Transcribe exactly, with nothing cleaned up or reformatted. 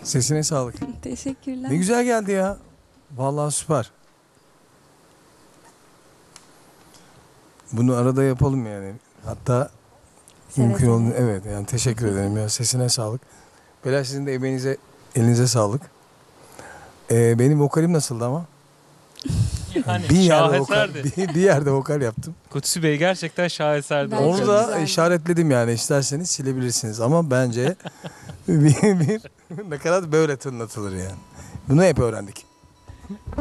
Sesine sağlık. Teşekkürler. Ne güzel geldi ya. Vallahi süper. Bunu arada yapalım yani. Hatta Seve mümkün seve. olduğunda evet yani teşekkür ederim ya. Sesine sağlık. Bela sizin de emeğinize, elinize sağlık. Ee, benim vokalim nasıldı ama? Yani Bir yerde, vokal, şaheserdi. bir, bir yerde vokal yaptım. Kutsi Bey gerçekten şaheserdi. Bence Onu çok da güzeldi. işaretledim yani, isterseniz silebilirsiniz ama bence bir, bir nakarat böyle tınlatılır yani. Bunu hep öğrendik.